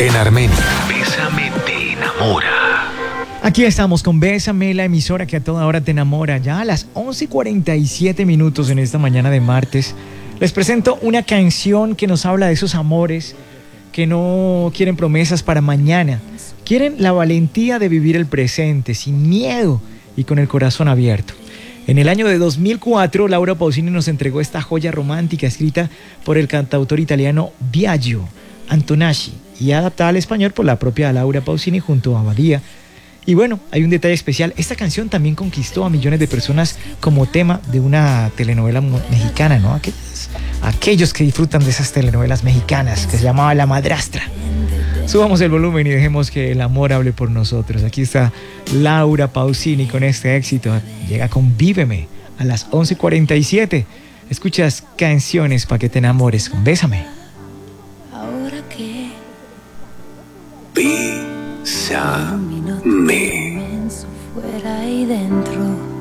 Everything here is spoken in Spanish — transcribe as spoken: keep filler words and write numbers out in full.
En Armenia, Bésame te enamora. Aquí estamos con Bésame, la emisora que a toda hora te enamora. Ya a las once y cuarenta y siete minutos en esta mañana de martes, les presento una canción que nos habla de esos amores que no quieren promesas para mañana. Quieren la valentía de vivir el presente, sin miedo y con el corazón abierto. En el año de dos mil cuatro, Laura Pausini nos entregó esta joya romántica escrita por el cantautor italiano Biagio Antonacci y adaptada al español por la propia Laura Pausini junto a Badía. Y bueno, hay un detalle especial. Esta canción también conquistó a millones de personas como tema de una telenovela mexicana, ¿no? Aquellos, aquellos que disfrutan de esas telenovelas mexicanas que se llamaba La Madrastra. Subamos el volumen y dejemos que el amor hable por nosotros. Aquí está Laura Pausini con este éxito. Llega con Víveme a las once y cuarenta y siete. Escuchas canciones para que te enamores con Bésame. Ahora que Bésame. fuera y dentro,